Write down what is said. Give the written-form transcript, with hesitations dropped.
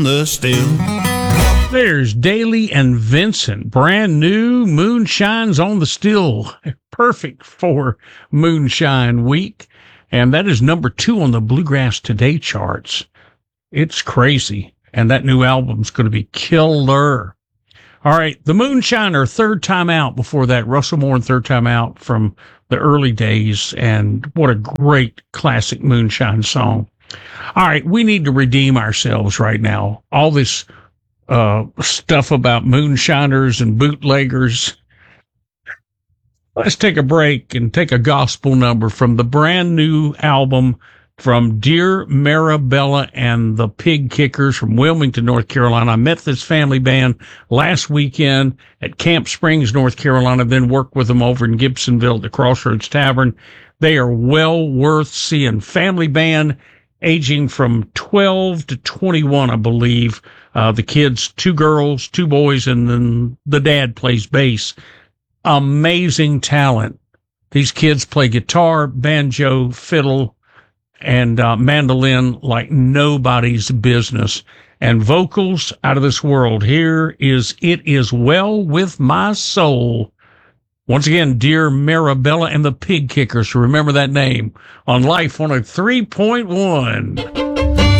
the still. There's Daly and Vincent, brand new Moonshines on the Still. Perfect for Moonshine Week. And that is number 2 on the Bluegrass Today charts. It's crazy. And that new album's going to be killer. All right, the Moonshiner, third time out before that. Russell Moore, third time out from the early days. And what a great classic Moonshine song. All right, we need to redeem ourselves right now. All this stuff about moonshiners and bootleggers. Let's take a break and take a gospel number from the brand new album from Dear Marabella and the Pig Kickers from Wilmington, North Carolina. I met this family band last weekend at Camp Springs, North Carolina, then worked with them over in Gibsonville at the Crossroads Tavern. They are well worth seeing. Family band aging from 12 to 21, I believe. The kids, 2 girls, 2 boys, and then the dad plays bass. Amazing talent. These kids play guitar, banjo, fiddle, and mandolin like nobody's business. And vocals out of this world. Here is It Is Well With My Soul. Once again, Dear Marabella and the Pig Kickers. Remember that name on Life 103.1.